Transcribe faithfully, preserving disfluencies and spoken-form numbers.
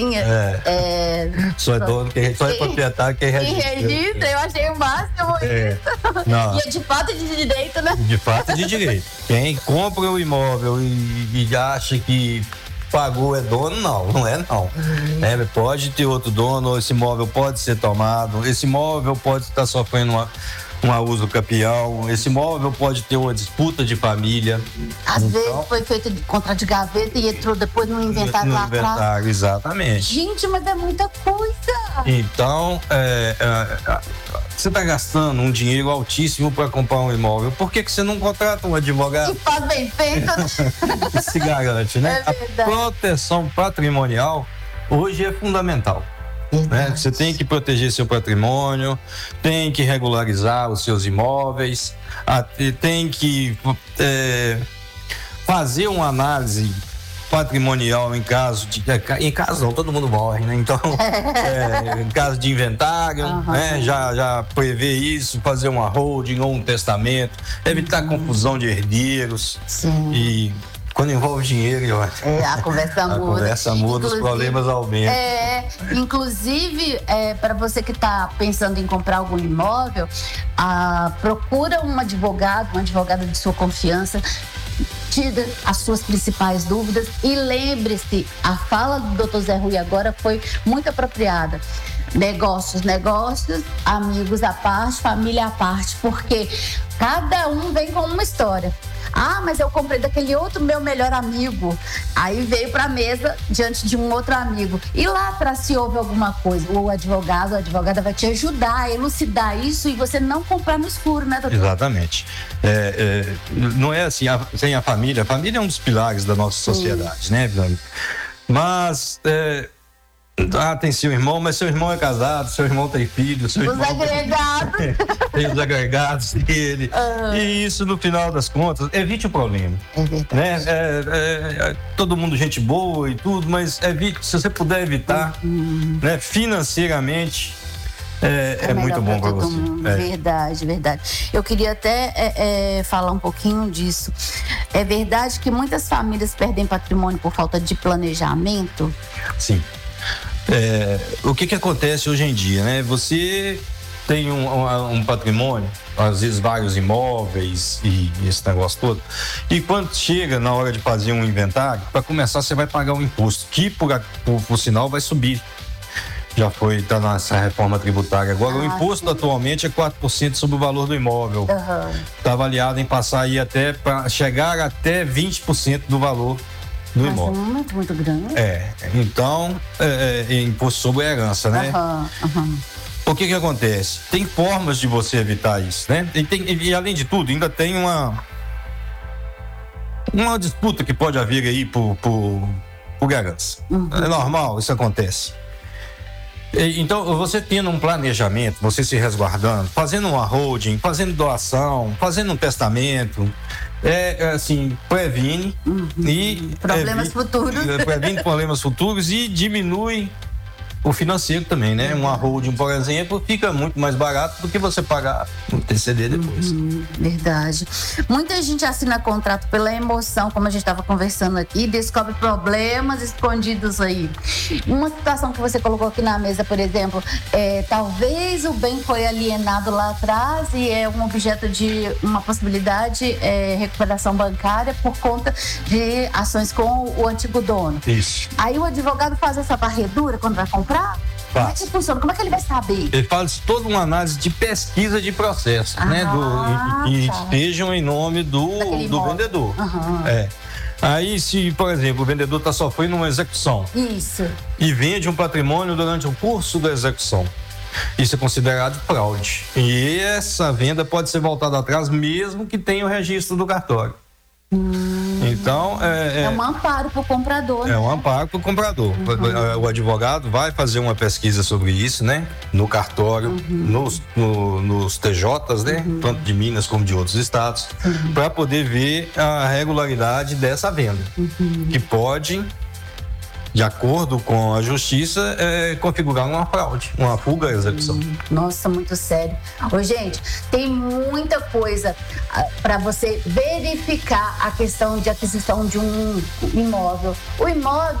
É. É, só é dono, quem, só é proprietário quem registra. Quem registra, eu achei o máximo é. isso. Não. E é de fato de direito, né? De fato de direito. Quem compra o imóvel e, e acha que pagou é dono, não, não é não. Uhum. É, pode ter outro dono, esse imóvel pode ser tomado, esse imóvel pode estar sofrendo uma, um uso capião, esse imóvel pode ter uma disputa de família. Às então, vezes foi feito de contrato de gaveta e entrou depois no inventário no lá inventário, atrás. Exatamente. Gente, mas é muita coisa. Então, é, é, você está gastando um dinheiro altíssimo para comprar um imóvel. Por que, que você não contrata um advogado? E faz bem feito, né? Que se garante, né? É verdade. A proteção patrimonial hoje é fundamental. Né? Você tem que proteger seu patrimônio, tem que regularizar os seus imóveis, tem que é, fazer uma análise patrimonial em caso de... Em caso não, todo mundo morre, né? Então, é, em caso de inventário, uhum. né? já, já prever isso, fazer uma holding ou um testamento, evitar uhum. confusão de herdeiros. Sim. E quando envolve dinheiro, ó, é, a conversa a muda. A conversa muda, os problemas aumentam. É, inclusive, é, para você que está pensando em comprar algum imóvel, ah, procura um advogado, um advogado de sua confiança, tira as suas principais dúvidas e lembre-se, a fala do doutor Zé Rui agora foi muito apropriada. Negócios, negócios, amigos à parte, família à parte, porque cada um vem com uma história. Ah, mas eu comprei daquele outro meu melhor amigo. Aí veio para a mesa diante de um outro amigo. E lá atrás, se houve alguma coisa, o advogado, a advogada vai te ajudar a elucidar isso e você não comprar no escuro, né, doutor? Exatamente. É, é, não é assim, a, sem a família. A família é um dos pilares da nossa sociedade, Sim. né, Vilani? Mas... É, Ah, tem seu irmão, mas seu irmão é casado, seu irmão tem filho, seu os irmão agregados. Tem, tem os agregados dele. Uhum. E isso, no final das contas, evite o problema. É verdade. Né? É, é, é, todo mundo gente boa e tudo, mas evite, se você puder evitar, uhum. né, financeiramente, é, é, é muito bom para você. É. Verdade, verdade. Eu queria até é, é, falar um pouquinho disso. É verdade que muitas famílias perdem patrimônio por falta de planejamento? Sim. É, o que que acontece hoje em dia, né? Você tem um, um, um patrimônio, às vezes vários imóveis e, e esse negócio todo, e quando chega na hora de fazer um inventário, para começar você vai pagar um imposto, que por, por, por sinal vai subir. Já foi, tá nessa reforma tributária. Agora, ah, o imposto sim. atualmente é quatro por cento sobre o valor do imóvel. Está uhum. avaliado em passar aí até, para chegar até vinte por cento do valor do Mas imóvel. É muito, muito grande. É, então, é, é, imposto sobre a herança, né? Uhum, uhum. O que que acontece? Tem formas de você evitar isso, né? E, tem, e além de tudo, ainda tem uma uma disputa que pode haver aí por, por, por herança. Uhum. É normal, isso acontece. E, então, você tendo um planejamento, você se resguardando, fazendo uma holding, fazendo doação, fazendo um testamento, é assim, previne uhum. e problemas evite, futuros. Previne problemas futuros e diminui o financeiro também, né? Uma holding, por exemplo, fica muito mais barato do que você pagar no T C D depois. Uhum, verdade. Muita gente assina contrato pela emoção, como a gente estava conversando aqui, descobre problemas escondidos aí. Uma situação que você colocou aqui na mesa, por exemplo, é, talvez o bem foi alienado lá atrás e é um objeto de uma possibilidade é, recuperação bancária por conta de ações com o antigo dono. Isso. Aí o advogado faz essa varredura quando vai comprar? Como é que funciona? Como é que ele vai saber? Ele faz toda uma análise de pesquisa de processo, ah, né? Do, e, e tá. estejam em nome do, do vendedor. Uhum. É. Aí, se, por exemplo, o vendedor está sofrendo uma execução. Isso. E vende um patrimônio durante o curso da execução. Isso é considerado fraude. E essa venda pode ser voltada atrás mesmo que tenha o registro do cartório. Hum, então é, é, é um amparo para o comprador. É né? um amparo para o comprador. Uhum. O advogado vai fazer uma pesquisa sobre isso, né? No cartório, uhum. nos, no, nos T Js, né? Uhum. Tanto de Minas como de outros estados, uhum. para poder ver a regularidade dessa venda, uhum. que pode, de acordo com a justiça, é, configurar uma fraude, uma fuga à execução. Nossa, muito sério. Ô, gente, tem muita coisa uh, para você verificar a questão de aquisição de um imóvel. O imóvel